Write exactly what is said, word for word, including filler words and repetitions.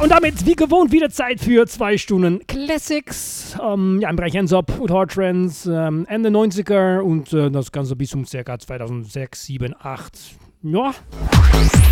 und damit wie gewohnt wieder Zeit für zwei Stunden Classics. Ähm, ja, im Bereich Hands-Up und Hard Trends, ähm, Ende neunziger und äh, das Ganze bis um ca. zweitausendsechs, sieben, acht. Ja.